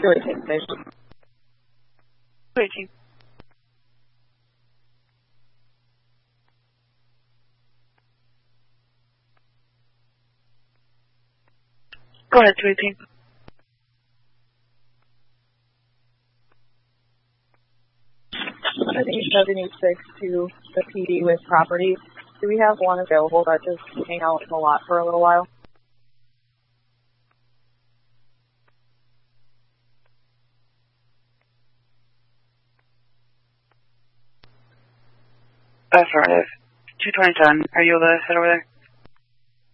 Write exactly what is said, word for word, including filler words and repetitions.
two eighteen, station. two eighteen. Go ahead, two eighteen. I think seventy-six to the P D with property. Do we have one available that just hang out in the lot for a little while? Affirmative. two twenty-seven. Are you able to head over there?